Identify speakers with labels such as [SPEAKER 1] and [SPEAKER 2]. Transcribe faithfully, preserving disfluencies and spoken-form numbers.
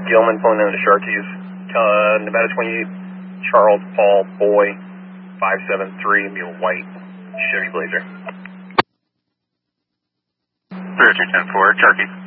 [SPEAKER 1] Gilman, pulling down to Sharkeys. Uh, Nevada twenty-eight, Charles Paul Boy, five seven three, be a white Chevy Blazer.
[SPEAKER 2] three oh two ten four, Sharkeys.